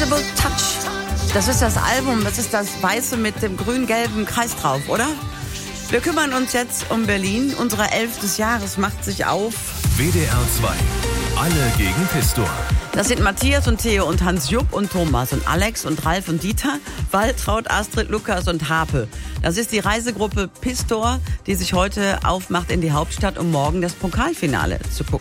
Invisible Touch. Das ist das Album, das ist das Weiße mit dem grün-gelben Kreis drauf, oder? Wir kümmern uns jetzt um Berlin. Unsere 11. des Jahres macht sich auf. WDR 2. Alle gegen Pistor. Das sind Matthias und Theo und Hans-Jupp und Thomas und Alex und Ralf und Dieter, Waltraud, Astrid, Lukas und Harpe. Das ist die Reisegruppe Pistor, die sich heute aufmacht in die Hauptstadt, um morgen das Pokalfinale zu gucken.